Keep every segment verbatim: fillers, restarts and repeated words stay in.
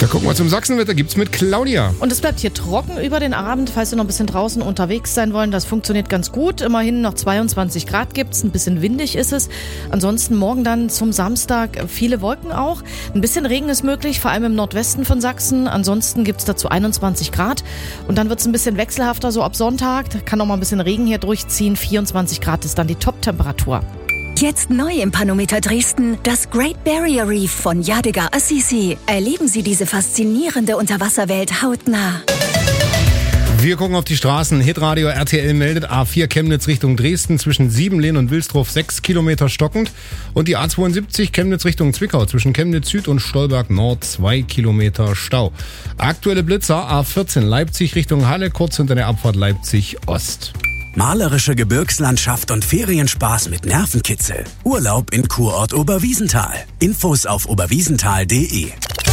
gucken wir zum Sachsenwetter, gibt's mit Claudia. Und es bleibt hier trocken über den Abend, falls Sie noch ein bisschen draußen unterwegs sein wollen. Das funktioniert ganz gut. Immerhin noch zweiundzwanzig Grad gibt's, ein bisschen windig ist es. Ansonsten morgen dann zum Samstag viele Wolken auch. Ein bisschen Regen ist möglich, vor allem im Nordwesten von Sachsen. Ansonsten gibt's dazu einundzwanzig Grad. Und dann wird's ein bisschen wechselhafter, so ab Sonntag. Da kann noch mal ein bisschen Regen hier durchziehen. vierundzwanzig Grad ist dann die Top-Temperatur. Jetzt neu im Panometer Dresden, das Great Barrier Reef von Yadigar Assisi. Erleben Sie diese faszinierende Unterwasserwelt hautnah. Wir gucken auf die Straßen. Hitradio R T L meldet A vier Chemnitz Richtung Dresden zwischen Siebenlehn und Wilsdorf sechs Kilometer stockend. Und die A zweiundsiebzig Chemnitz Richtung Zwickau zwischen Chemnitz Süd und Stolberg Nord zwei Kilometer Stau. Aktuelle Blitzer A vierzehn Leipzig Richtung Halle kurz hinter der Abfahrt Leipzig Ost. Malerische Gebirgslandschaft und Ferienspaß mit Nervenkitzel. Urlaub in Kurort Oberwiesenthal. Infos auf oberwiesenthal punkt de.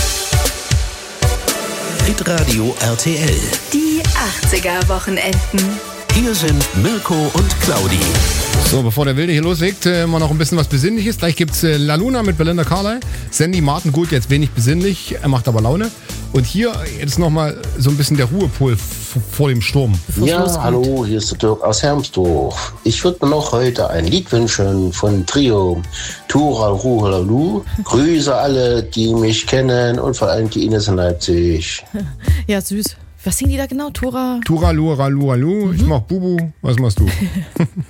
Hitradio R T L. Die achtziger-Wochenenden. Hier sind Mirko und Claudi. So, bevor der Wilde hier loslegt, äh, mal noch ein bisschen was Besinnliches. Gleich gibt's äh, La Luna mit Belinda Carlisle. Sandy Martin, gut, jetzt wenig besinnlich, er macht aber Laune. Und hier jetzt nochmal so ein bisschen der Ruhepol f- vor dem Sturm. Ja, hallo, hier ist der Dirk aus Hermsdorf. Ich würde mir noch heute ein Lied wünschen von Trio Tural Ruhalalu. Grüße alle, die mich kennen und vor allem die Ines in Leipzig. Ja, süß. Was singen die da genau? Tura? Tura, Lura, Lura, Lu. Ich mach Bubu. Was machst du?